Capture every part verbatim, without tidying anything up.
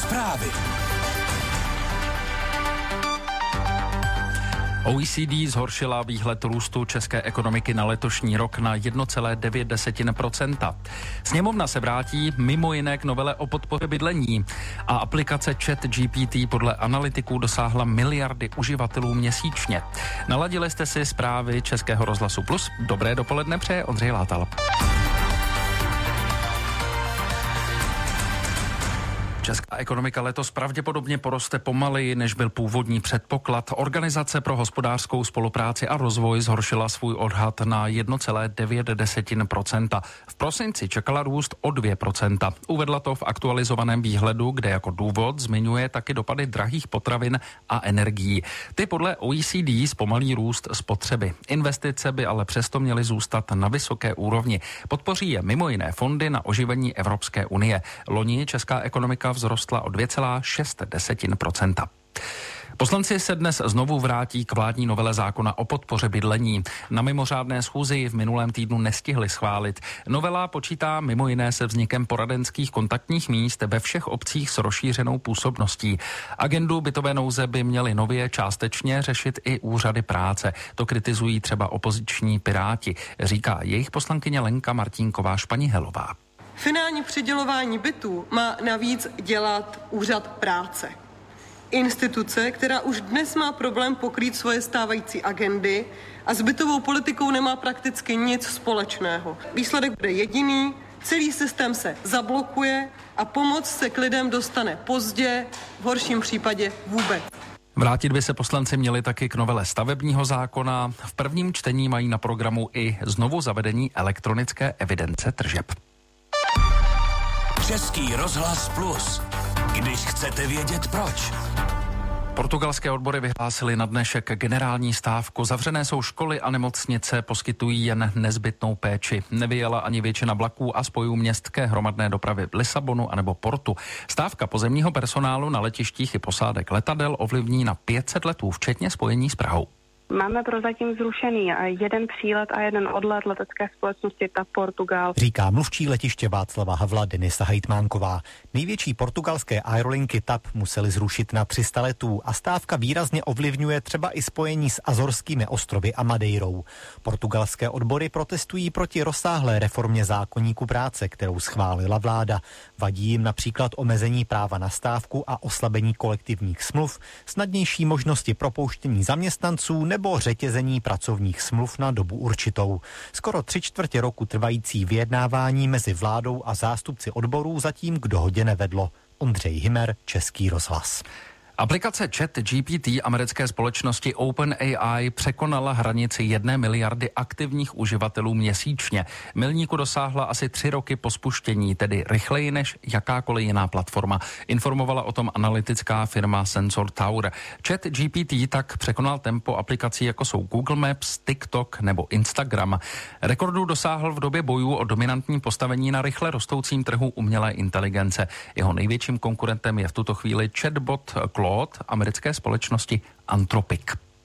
Zprávy. O E C D zhoršila výhled růstu české ekonomiky na letošní rok na jedna celá devět procenta. Sněmovna se vrátí mimo jiné k novele o podpoře bydlení a aplikace ChatGPT podle analytiků dosáhla miliardy uživatelů měsíčně. Naladili jste si zprávy Českého rozhlasu Plus. Dobré dopoledne přeje Ondřej Látal. Česká ekonomika letos pravděpodobně poroste pomaleji, než byl původní předpoklad. Organizace pro hospodářskou spolupráci a rozvoj zhoršila svůj odhad na jedna celá devět procenta. V prosinci čekala růst o dvě procenta. Uvedla to v aktualizovaném výhledu, kde jako důvod zmiňuje taky dopady drahých potravin a energií. Ty podle O E C D zpomalí růst spotřeby. Investice by ale přesto měly zůstat na vysoké úrovni. Podpoří je mimo jiné fondy na oživení Evropské unie. Loni česká ekonomika vzrostla o dvě celá šest procenta. Poslanci se dnes znovu vrátí k vládní novele zákona o podpoře bydlení. Na mimořádné schůzi v minulém týdnu nestihli schválit. Novela počítá mimo jiné se vznikem poradenských kontaktních míst ve všech obcích s rozšířenou působností. Agendu bytové nouze by měly nově částečně řešit i úřady práce. To kritizují třeba opoziční Piráti, říká jejich poslankyně Lenka Martínková-Španihelová. Finální přidělování bytů má navíc dělat úřad práce. Instituce, která už dnes má problém pokrýt svoje stávající agendy a s bytovou politikou nemá prakticky nic společného. Výsledek bude jediný, celý systém se zablokuje a pomoc se k lidem dostane pozdě, v horším případě vůbec. Vrátit by se poslanci měli taky k novele stavebního zákona. V prvním čtení mají na programu i znovu zavedení elektronické evidence tržeb. Český rozhlas Plus. Když chcete vědět proč. Portugalské odbory vyhlásily na dnešek generální stávku. Zavřené jsou školy a nemocnice, poskytují jen nezbytnou péči. Nevyjela ani většina vlaků a spojů městské hromadné dopravy v Lisabonu anebo Portu. Stávka pozemního personálu na letištích i posádek letadel ovlivní na pět set letů, včetně spojení s Prahou. Máme prozatím zrušený jeden přílet a jeden odlet letecké společnosti TAP Portugal. Říká mluvčí letiště Václava Havla Denisa Hejtmánková. Největší portugalské aerolinky TAP museli zrušit na tři sta letů a stávka výrazně ovlivňuje třeba i spojení s Azorskými ostrovy a Madeirou. Portugalské odbory protestují proti rozsáhlé reformě zákoníku práce, kterou schválila vláda. Vadí jim například omezení práva na stávku a oslabení kolektivních smluv, snadnější možnosti propouštění zaměstnanců nebo řetězení pracovních smluv na dobu určitou. Skoro tři čtvrtě roku trvající vyjednávání mezi vládou a zástupci odborů zatím k dohodě nevedlo. Ondřej Himer, Český rozhlas. Aplikace ChatGPT americké společnosti OpenAI překonala hranici jedné miliardy aktivních uživatelů měsíčně. Milníku dosáhla asi tři roky po spuštění, tedy rychleji než jakákoliv jiná platforma. Informovala o tom analytická firma Sensor Tower. ChatGPT tak překonal tempo aplikací jako jsou Google Maps, TikTok nebo Instagram. Rekordu dosáhl v době bojů o dominantní postavení na rychle rostoucím trhu umělé inteligence. Jeho největším konkurentem je v tuto chvíli chatbot Claude americké společnosti Anthropic.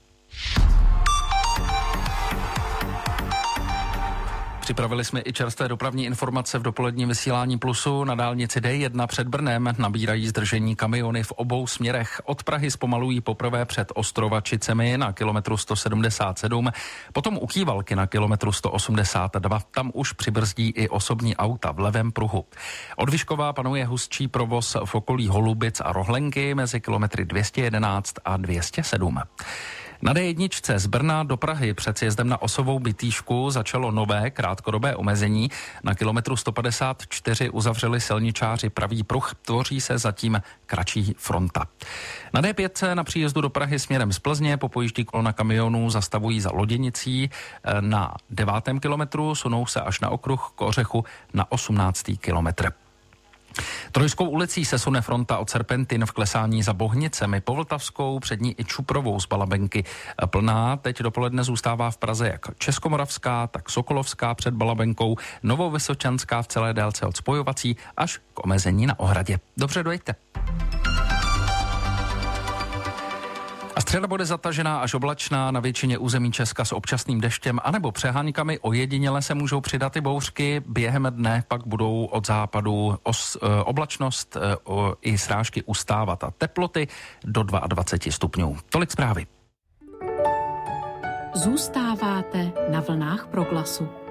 Připravili jsme i čerstvé dopravní informace v dopoledním vysílání Plusu. Na dálnici D jedna před Brnem nabírají zdržení kamiony v obou směrech. Od Prahy zpomalují poprvé před Ostrovačicemi na kilometru sto sedmdesát sedm, potom u Kývalky na kilometru sto osmdesát dva. Tam už přibrzdí i osobní auta v levém pruhu. Od Vyškova panuje hustší provoz v okolí Holubic a Rohlenky mezi kilometry dvě stě jedenáct a dvě stě sedm. Na D jedna z Brna do Prahy před sjezdem na Osovou Bytýšku začalo nové krátkodobé omezení. Na kilometru sto padesát čtyři uzavřeli silničáři pravý pruh, tvoří se zatím kratší fronta. Na D pět na příjezdu do Prahy směrem z Plzně po pojíždí kolona kamionů zastavují za Loděnicí. Na devátém kilometru sunou se až na okruh k Ořechu na osmnáctý kilometr. Trojskou ulicí se sune fronta od Serpentin v klesání za Bohnicemi po Vltavskou, před ní i Čuprovou z Balabenky. Plná teď dopoledne zůstává v Praze jak Českomoravská, tak Sokolovská před Balabenkou, Novovysočanská v celé délce od Spojovací až k omezení na Ohradě. Dobře, dojďte. Středa bude zatažená až oblačná, na většině území Česka s občasným deštěm anebo přeháňkami, ojediněle se můžou přidat i bouřky, během dne pak budou od západu os, oblačnost i srážky ustávat a teploty do dvacet dva stupňů. Tolik zprávy. Zůstáváte na vlnách Proglasu.